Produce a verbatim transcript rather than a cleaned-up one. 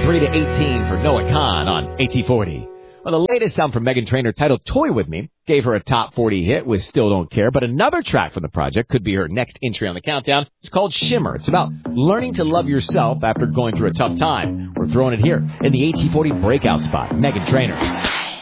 twenty-three to eighteen for Noah Khan on A T forty. Well, the latest sound from Meghan Trainor, titled Toy With Me, gave her a top forty hit with Still Don't Care, but another track from the project could be her next entry on the countdown. It's called Shimmer. It's about learning to love yourself after going through a tough time. We're throwing it here in the A T forty breakout spot. Meghan Trainor.